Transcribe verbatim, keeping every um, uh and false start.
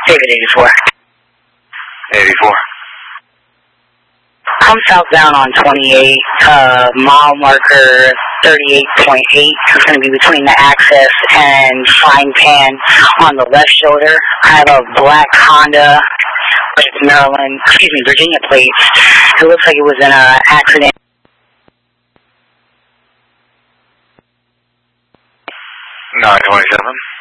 David eighty-four. eighty-four. I'm southbound on twenty-eight, uh, mile marker thirty-eight point eight. It's going to be between the Access and Frying Pan on the left shoulder. I have a black Honda with Maryland, excuse me, Virginia plates. It looks like it was in an accident. nine twenty-seven.